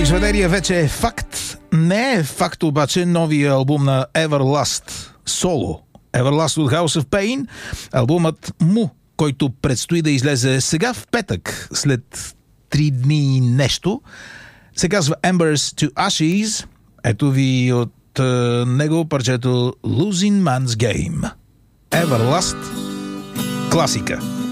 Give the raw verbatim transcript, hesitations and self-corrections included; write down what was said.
произведение вече е факт. Не е факт обаче новия албум на Everlast Solo. Everlast от House of Pain. Албумът му, който предстои да излезе сега в петък, след три дни и нещо, се казва Embers to Ashes. Ето ви от е, него парчето Losing Man's Game. Everlast. Класика.